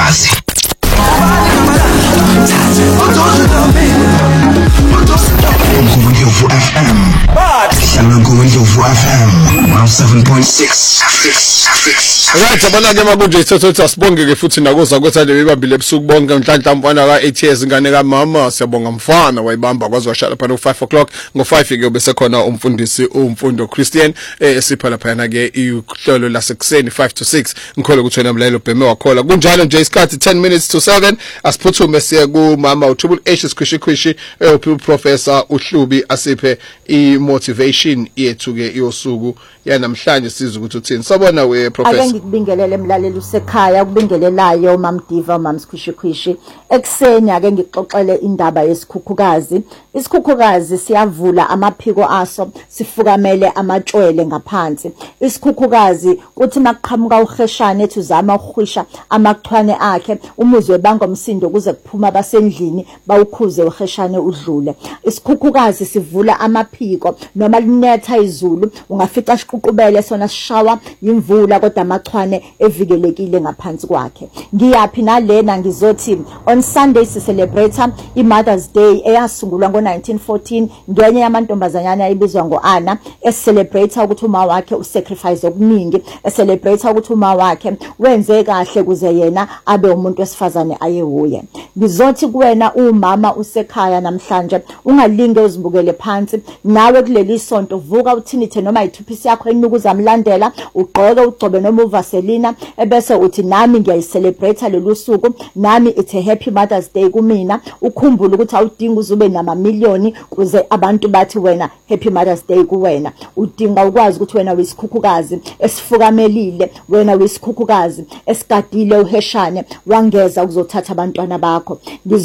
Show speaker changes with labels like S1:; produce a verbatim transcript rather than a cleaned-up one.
S1: ukwazi. Ngumndlovu F M. Hlala ngumndlovu F M one oh seven point six.
S2: Right, abana ke makunje sithatha sibonge ke futhi nakuza kwethande bebabili ebusuku bonke nhlanhla mfana ka eight years ingane ka mama siyabonga mfana wayibamba kwazi washala phana ku five o'clock ngo five ke bese khona umfundisi umfundo Christian esipha lapha yana ke ihlolo lasekuseni five to six ngikhole ukuthi wena mlayelo bheme wakhola kunjalo nje isikhathi ten minutes to seven asiphuthume siye ku mama uThubule H Squishy Squishy eh professor uHlubi asiphe i motivation yethu ke iyosuku yanamhlanje siza ukuthi uthini sabona we professor.
S3: Ake ngikubingelele emlaleli usekhaya ukubingelelayo uMam Diva uMam Squishy Squishy ekseni ake ngixoxele indaba yesikhukhukazi. Isikhukhukazi siyavula amaphiko aso sifukamele amatshwele ngaphansi. Isikhukhukazi uthi maqhamuka uheshane ethi uzama ukuhwisha amachwane akhe umuzwe bangomsindo kuze kuphuma basendlini bawukhuze uheshane udlule. Isikhukhukazi sivula amaphiko noma linetha izulu ungafica siququbele sona sishawa imvula kodwa amachwane evikelekile ngaphansi kwakhe. Ngiyapi nalena ngizothi on Sunday si celebrate i Mother's Day eyasungulwa ngo nineteen fourteen ngenye yamantombazanyana ayibizwa ngoAnna esicelebrate ukuthi uma wakhe usacrifice okuningi esicelebrate ukuthi uma wakhe wenze kahle kuze yena abe umuntu wesifazane ayehuye. Ngizothi kuwena umama usekhaya namhlanje ungalinge uzibukele phansi nawe kuleli sonto vuka uthinithe noma ithuphisi yakho enukuza mlandela ugqoke ugcobe noma uvaselina ebese uthi nami ngiyayicelebrate lolu suku nami it's a happy Mother's Day kumina ukhumbule ukuthi awudinga uzube nama million kuze abantu bathi wena happy Mother's Day kuwena udinga ukwazi ukuthi wena uyisikhukhukazi esifukamelile wena uyisikhukhukazi esigadile uheshane wangeza ukuzothatha abantwana bakho.